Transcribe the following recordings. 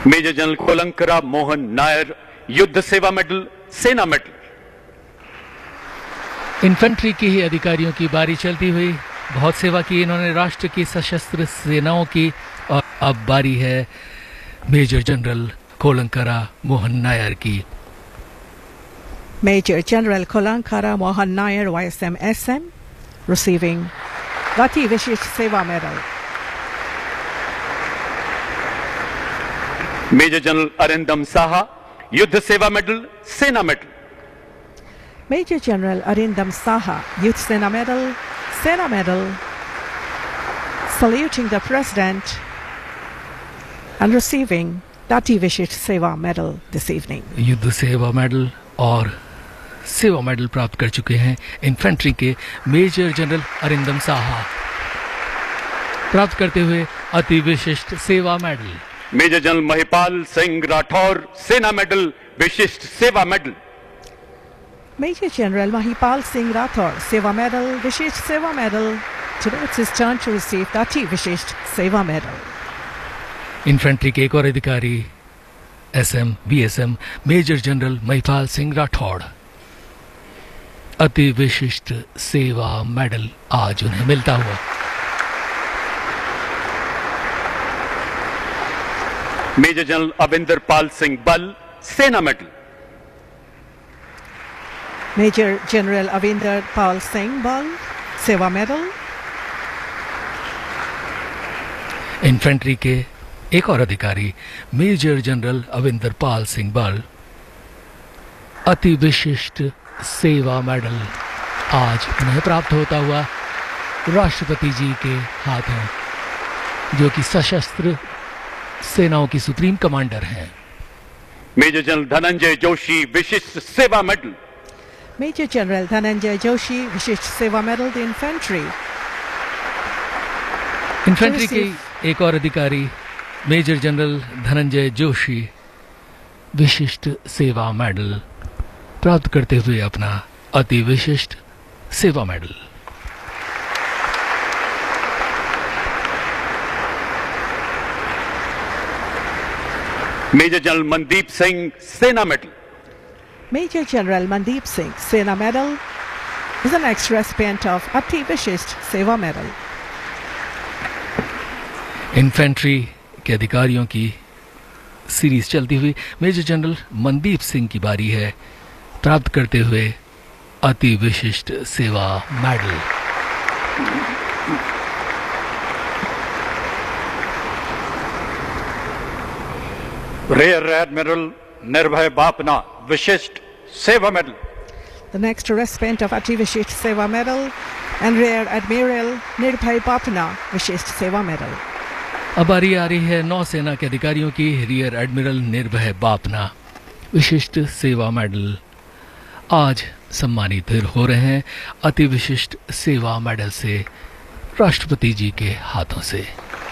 Major general कोलंकरा Mohan Nair, युद्ध सेवा medal, सेना मेडल। इन्फेंट्री के ही अधिकारियों की बारी चलती हुई, बहुत सेवा की इन्होंने राष्ट्र की सशस्त्र सेनाओं की, और अब बारी है मेजर जनरल कोलंकरा मोहन नायर की। Major General Kolankara Mohan Nair, YSM SM, receiving Gati Vishish Seva Medal. Major general Arindam Saha, युद्ध सेवा मेडल, सेना medal. Major General Arindam Saha, Youth Sena Medal, Sena Medal, saluting the President and receiving Gati Vishish Seva Medal this evening. युद्ध सेवा medal और सेवा medal प्राप्त कर चुके हैं इन्फेंट्री के मेजर जनरल अरिंदम साहा, प्राप्त करते हुए अति विशिष्ट सेवा medal. Major general Mahipal Singh Rathore, सेना मेडल, विशिष्ट सेवा medal. Major General Mahipal Singh Rathore, Seva Medal, Vishish Seva Medal. Today it's his turn to receive Gati Vishish Seva Medal. Infantry के एक और अधिकारी SM BSM major general Mahipal Singh Rathore, अति विशिष्ट सेवा मेडल आज उन्हें मिलता हुआ। मेजर जनरल अविंदर पाल सिंह बल, सेना medal. Major General Avinder Pal Singh Bal, Seva Medal. Infantry के एक और अधिकारी मेजर जनरल अविंदर पाल सिंह बल, अति विशिष्ट सेवा मेडल आज उन्हें प्राप्त होता हुआ राष्ट्रपति जी के हाथों, जो कि सशस्त्र सेनाओं की सुप्रीम कमांडर हैं। मेजर जनरल धनंजय जोशी, विशिष्ट सेवा medal. Major General Dhananjay Joshi, Vishish Seva Medal, the Infantry. Infantry के एक और अधिकारी मेजर जनरल धनंजय जोशी, विशिष्ट सेवा मेडल प्राप्त करते हुए अपना अति विशिष्ट सेवा medal. Major general Mandeep Singh, सेना medal. Major General Mandeep Singh, Sena Medal, is the next recipient of Ati Vishisht Seva Medal. Infantry के अधिकारियों की सीरीज चलती हुई, मेजर जनरल मनदीप सिंह की बारी है प्राप्त करते हुए अति विशिष्ट सेवा मेडल। रेयर एडमिरल निर्भय बापना, विशिष्ट सेवा medal. The next recipient of Ati Vishisht Seva Medal and Rear Admiral Nirbhay Bapna, Vishisht Seva Medal. अब बारी आ रही है नौसेना के अधिकारियों की। रियर एडमिरल निर्भय बापना, विशिष्ट सेवा मेडल आज सम्मानित हो रहे हैं अति विशिष्ट सेवा मेडल से राष्ट्रपति जी के हाथों से।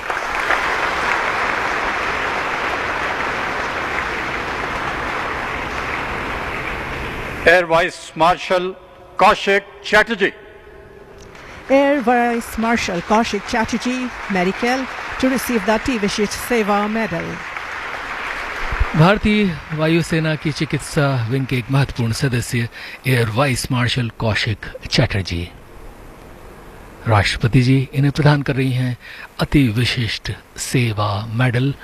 Air vice marshal Kaushik Chatterjee. Air Vice Marshal Kaushik Chatterjee, Medical, to receive the Ati Vishisht Seva Medal. भारतीय वायुसेना की चिकित्सा विंग के एक महत्वपूर्ण सदस्य air vice marshal Kaushik Chatterjee, राष्ट्रपति जी इन्हें प्रदान कर रही हैं अति विशिष्ट सेवा medal.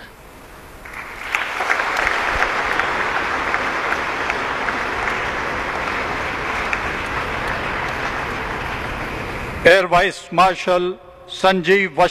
Air vice marshal Sanjeev